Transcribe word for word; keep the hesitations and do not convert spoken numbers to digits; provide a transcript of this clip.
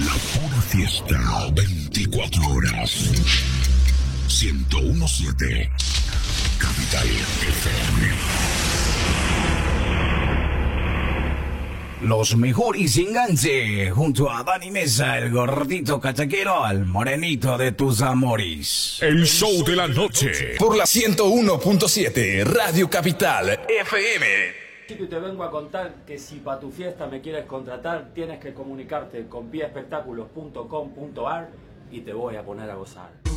La pura fiesta, veinticuatro horas. ciento uno punto siete Capital F M. Los mejores enganches, junto a Dani Mesa, el gordito cachaquero, al morenito de tus amores. El show de la noche. Por la ciento uno punto siete, Radio Capital F M. Y te vengo a contar que si para tu fiesta me quieres contratar, tienes que comunicarte con pia espectáculos punto com punto ar y te voy a poner a gozar.